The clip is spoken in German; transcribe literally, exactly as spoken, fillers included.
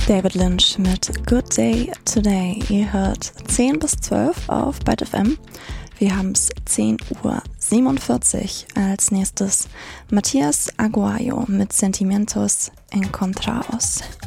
David Lynch mit Good Day Today. Ihr hört zehn bis zwölf auf Byte F M. Wir haben es zehn Uhr siebenundvierzig. Als nächstes Matías Aguayo mit Sentimientos Encontrados.